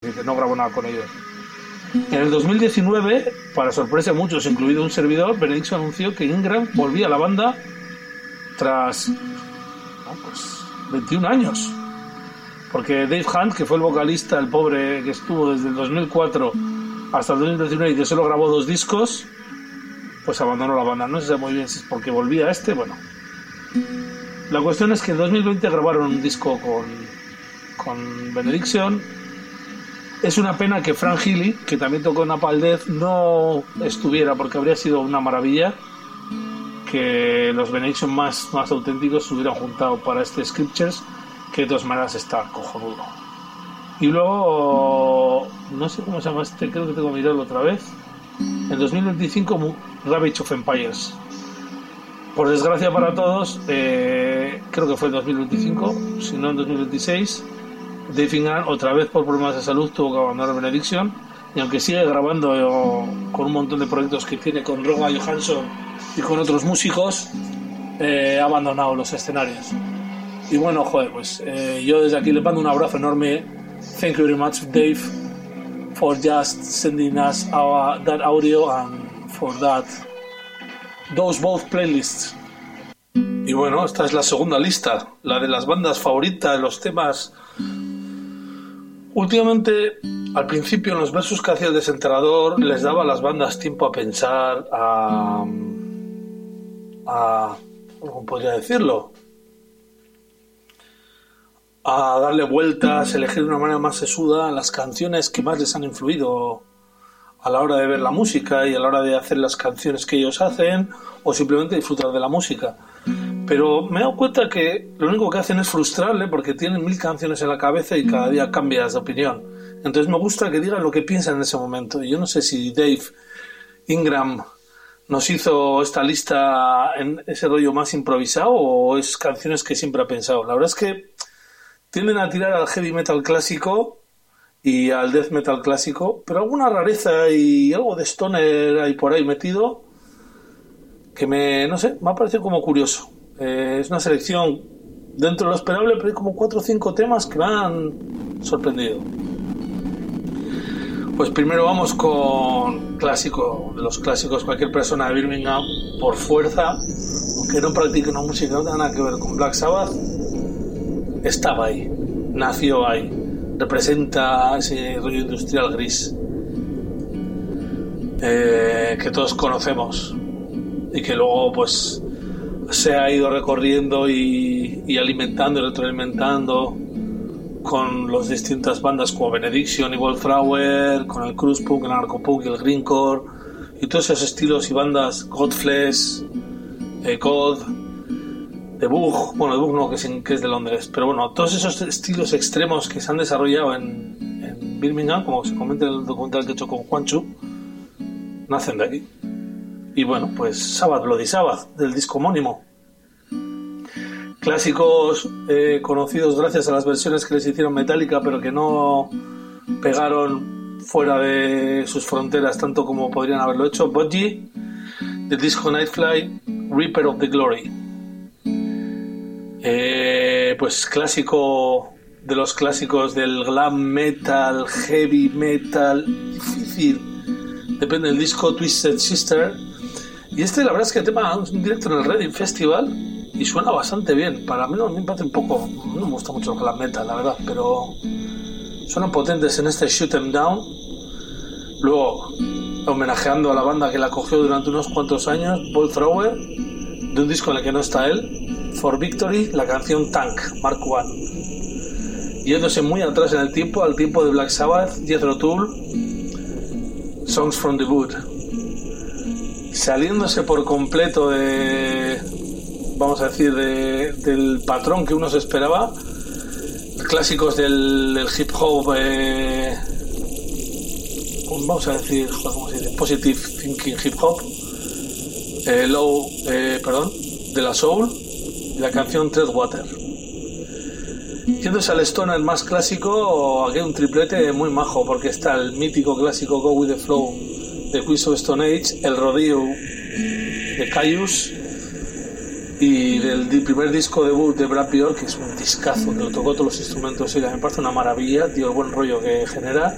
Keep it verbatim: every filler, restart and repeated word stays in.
decir, que no grabó nada con ellos. En el dos mil diecinueve, para sorpresa de muchos, incluido un servidor, Benediction anunció que Ingram volvía a la banda tras no, pues, veintiún años. Porque Dave Hunt, que fue el vocalista, el pobre, que estuvo desde el dos mil cuatro hasta el dos mil diecinueve y que solo grabó dos discos, pues abandonó la banda. No sé muy bien si es porque volvía a este, bueno. La cuestión es que en dos mil veinte grabaron un disco con, con Benediction. Es una pena que Frank Healy, que también tocó en Napalm Death, no estuviera, porque habría sido una maravilla que los Benediction más, más auténticos se hubieran juntado para este Scriptures, que de todas maneras está cojonudo. Y luego, no sé cómo se llama este, creo que tengo que mirarlo otra vez. En dos mil veinticinco, Ravage of Empires. Por desgracia para todos, eh, creo que fue en dos mil veinticinco, si no en dos mil veintiséis, Dave Ingram, otra vez por problemas de salud, tuvo que abandonar Benediction, y aunque sigue grabando eh, con un montón de proyectos que tiene con Roga Johansson y con otros músicos, eh, ha abandonado los escenarios. Y bueno, joder, pues eh, yo desde aquí le mando un abrazo enorme. Thank you very much, Dave, for just sending us our, that audio and for that those both playlists. Y bueno, esta es la segunda lista, la de las bandas favoritas, los temas. Últimamente, al principio, en los versos que hacía el Desenterrador, les daba a las bandas tiempo a pensar, a, a ¿cómo podría decirlo? A darle vueltas, elegir de una manera más sesuda las canciones que más les han influido a la hora de ver la música y a la hora de hacer las canciones que ellos hacen, o simplemente disfrutar de la música. Pero me he dado cuenta que lo único que hacen es frustrarle, porque tienen mil canciones en la cabeza y cada día cambias de opinión. Entonces me gusta que digan lo que piensan en ese momento. Y yo no sé si Dave Ingram nos hizo esta lista en ese rollo más improvisado o es canciones que siempre ha pensado. La verdad es que tienden a tirar al heavy metal clásico y al death metal clásico, pero alguna rareza y algo de stoner hay por ahí metido que me, no sé, me ha parecido como curioso. Eh, es una selección dentro de lo esperable, pero hay como cuatro o cinco temas que me han sorprendido. Pues primero vamos con clásico, de los clásicos. Cualquier persona de Birmingham, por fuerza, aunque no practique una música que no tenga nada que ver con Black Sabbath, estaba ahí, nació ahí, representa ese rollo industrial gris eh, que todos conocemos y que luego pues se ha ido recorriendo y, y alimentando y retroalimentando con las distintas bandas como Benediction y Wallflower, con el Crust Punk, el Anarchopunk y el Grindcore y todos esos estilos y bandas, Godflesh, eh, God, The Bug, bueno, The Bug no, que es, que es de Londres, pero bueno, todos esos estilos extremos que se han desarrollado en, en Birmingham, como se comenta en el documental que he hecho con Juanchu, nacen de aquí. Y bueno, pues Sabbath, Bloody Sabbath, del disco homónimo. Clásicos eh, conocidos gracias a las versiones que les hicieron Metallica, pero que no pegaron fuera de sus fronteras tanto como podrían haberlo hecho. Budgie, del disco Nightfly, Reaper of the Glory. Eh, pues clásico de los clásicos del glam metal, heavy metal, difícil, depende del disco, Twisted Sister. Y este la verdad es que el tema es un directo en el Reading Festival y suena bastante bien. Para mí no me parece un poco, no me gusta mucho el glam metal, la verdad, pero suenan potentes en este Shoot 'Em Down. Luego, homenajeando a la banda que la cogió durante unos cuantos años, Ball Thrower, de un disco en el que no está él, For Victory, la canción Tank, Mark uno. Yéndose muy atrás en el tiempo, al tiempo de Black Sabbath, Jethro Tull, Songs from the Wood. Saliéndose por completo de, vamos a decir, de, del patrón que uno se esperaba, clásicos del, del hip hop, eh, vamos a decir, ¿cómo se dice? Positive Thinking Hip Hop, eh, Low, eh, perdón, de la Soul, y la canción Treadwater. Yéndose al stoner más clásico, aquí hay un triplete muy majo, porque está el mítico clásico Go With The Flow de Queens of Stone Age, el Rodeo de Caius y del, del primer disco debut de Brad Bjork, que es un discazo, que lo tocó todos los instrumentos y me parece una maravilla, tío, el buen rollo que genera.